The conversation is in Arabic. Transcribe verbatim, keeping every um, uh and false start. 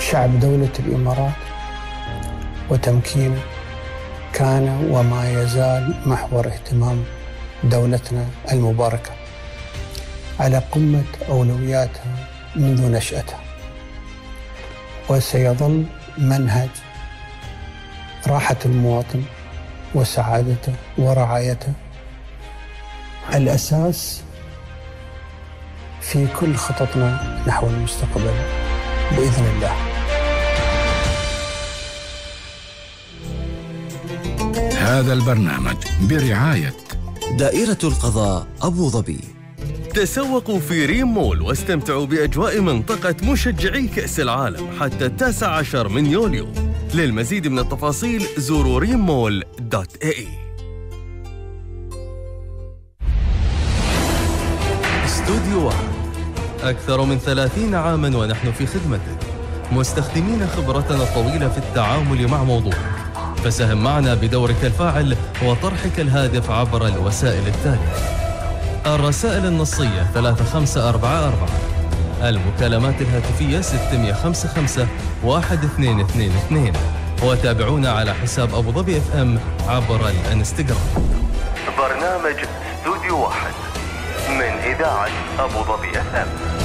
شعب دولة الإمارات وتمكينه كان وما يزال محور اهتمام دولتنا المباركة على قمة أولوياتها منذ نشأتها، وسيظل منهج راحة المواطن وسعادته ورعايته الأساس في كل خططنا نحو المستقبل بإذن الله. هذا البرنامج برعاية دائرة القضاء أبو ظبي. تسوقوا في ريم مول واستمتعوا بأجواء منطقة مشجعي كأس العالم حتى التاسع عشر من يوليو. للمزيد من التفاصيل زوروا ريم مول دوت اي اي. استوديو واحد، أكثر من ثلاثين عاماً ونحن في خدمتك، مستخدمين خبرتنا الطويلة في التعامل مع موضوعك. فساهم معنا بدورك الفاعل وطرحك الهادف عبر الوسائل التالية: الرسائل النصية ثلاثة خمسة أربعة أربعة، المكالمات الهاتفية ستمئة وخمسة خمسة واحد اثنين اثنين اثنين، وتابعونا على حساب أبو ظبي اف ام عبر الانستغرام. برنامج استوديو واحد من إذاعة أبو ظبي اف ام.